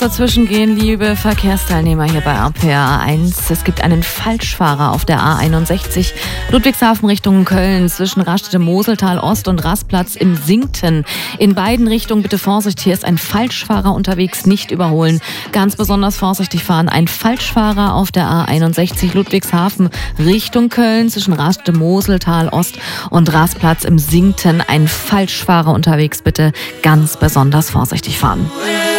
Dazwischen gehen, liebe Verkehrsteilnehmer hier bei RPR1. Es gibt einen Falschfahrer auf der A61 Ludwigshafen Richtung Köln zwischen Raststätte-Moseltal Ost und Rastplatz im Sinkten. In beiden Richtungen bitte Vorsicht, hier ist ein Falschfahrer unterwegs, nicht überholen. Ganz besonders vorsichtig fahren. Ein Falschfahrer auf der A61 Ludwigshafen Richtung Köln zwischen Raststätte-Moseltal Ost und Rastplatz im Sinkten. Ein Falschfahrer unterwegs, bitte ganz besonders vorsichtig fahren.